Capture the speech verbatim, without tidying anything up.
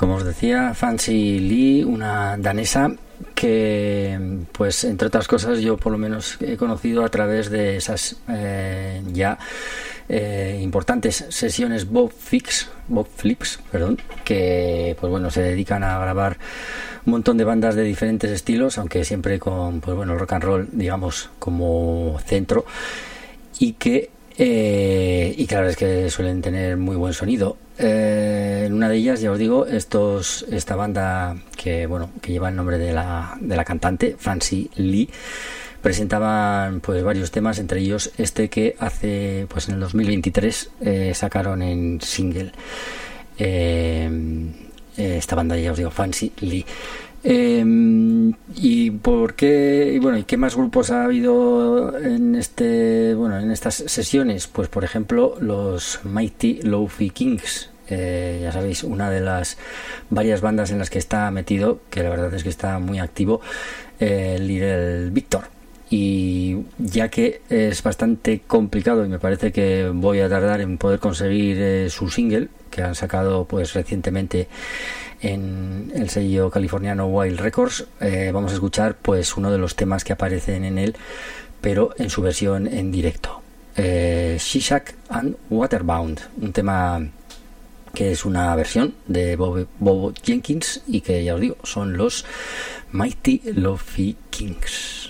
Como os decía, Fancy Lee, una danesa que, pues, entre otras cosas, yo por lo menos he conocido a través de esas eh, ya eh, importantes sesiones Bob Fix, Bob Flips, perdón, que, pues bueno, se dedican a grabar un montón de bandas de diferentes estilos, aunque siempre con, pues bueno, rock and roll, digamos, como centro, y que Eh, y claro, es que suelen tener muy buen sonido. Eh, en una de ellas, ya os digo, estos esta banda que bueno que lleva el nombre de la, de la cantante, Fancy Lee, presentaban pues varios temas, entre ellos este que hace pues en el dos mil veintitrés eh, sacaron en single. Eh, esta banda, ya os digo, Fancy Lee. Eh, y por qué y bueno y qué más grupos ha habido en este bueno en estas sesiones, pues por ejemplo los Mighty Lo-Fi Kings, eh, ya sabéis, una de las varias bandas en las que está metido, que la verdad es que está muy activo, eh, Little Victor. Y ya que es bastante complicado y me parece que voy a tardar en poder conseguir eh, su single que han sacado pues recientemente en el sello californiano Wild Records, eh, vamos a escuchar pues uno de los temas que aparecen en él, pero en su versión en directo, eh, Shishak and Waterbound, un tema que es una versión de Bob, Bob Jenkins y que ya os digo son los Mighty Lo-Fi Kings.